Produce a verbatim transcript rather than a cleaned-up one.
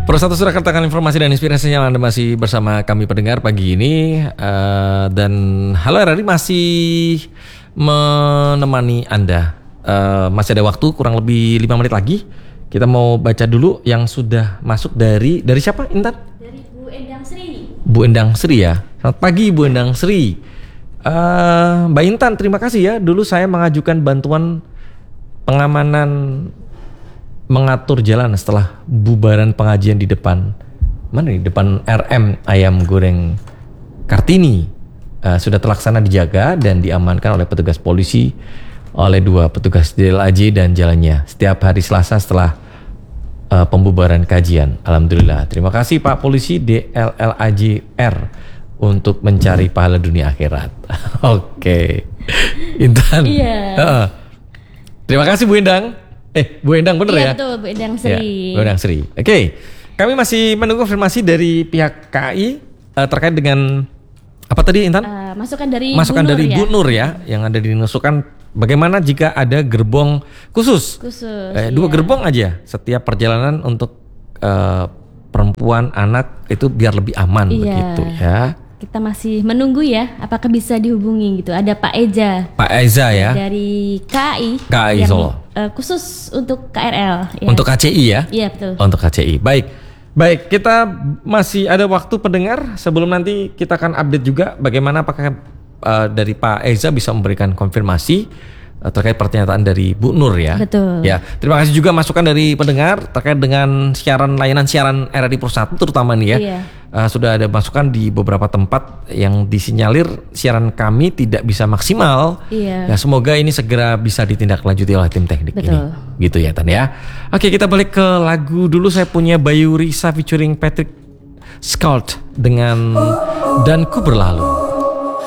Persatu Surakarta akan informasi dan inspirasinya. Anda masih bersama kami pendengar pagi ini, uh, dan Halo R R I masih menemani Anda. Uh, masih ada waktu kurang lebih lima menit lagi. Kita mau baca dulu yang sudah masuk dari dari siapa, Intan? Dari Bu Endang Sri. Bu Endang Sri ya. Selamat pagi Bu Endang Sri. Uh, Mbak Intan, terima kasih ya. Dulu saya mengajukan bantuan pengamanan mengatur jalan setelah bubaran pengajian di depan mana nih depan R M Ayam Goreng Kartini. Uh, sudah terlaksana dijaga dan diamankan oleh petugas polisi oleh dua petugas D L A J dan jalannya setiap hari Selasa setelah uh, pembubaran kajian. Alhamdulillah. Terima kasih Pak Polisi D L L A J R untuk mencari pahala dunia akhirat. Oke. Intan. Iya. Uh, terima kasih Bu Endang. Eh, Bu Endang bener iya, ya? Betul, Bu Endang Sri. Ya, Bu Endang Sri. Oke, okay. Kami masih menunggu konfirmasi dari pihak K A I uh, terkait dengan apa tadi, Intan? Uh, masukan dari Masukan Bu Nur, dari ya? Bu Nur ya, yang ada dinusukan. Bagaimana jika ada gerbong khusus? Khusus. Eh, dua iya. gerbong aja setiap perjalanan untuk uh, perempuan, anak itu biar lebih aman, iya. begitu ya. Kita masih menunggu ya, apakah bisa dihubungi gitu. Ada Pak Eza. Pak Eza ya. Dari K A I. K A I yang, Solo. Uh, khusus untuk K R L. Ya. Untuk K C I ya? Iya betul. Untuk K C I. Baik. Baik, kita masih ada waktu pendengar. Sebelum nanti kita akan update juga bagaimana apakah uh, dari Pak Eza bisa memberikan konfirmasi uh, terkait pernyataan dari Bu Nur ya. Betul. Ya, terima kasih juga masukan dari pendengar terkait dengan siaran layanan siaran R R I Persatu terutama nih ya. Iya. Uh, sudah ada masukan di beberapa tempat yang disinyalir siaran kami tidak bisa maksimal. Iya. Ya, semoga ini segera bisa ditindaklanjuti oleh tim teknik. Betul. Ini. Gitu ya Tan ya. Oke, kita balik ke lagu dulu. Saya punya Bayu Risa featuring Patrick Scott dengan Dan Ku Berlalu.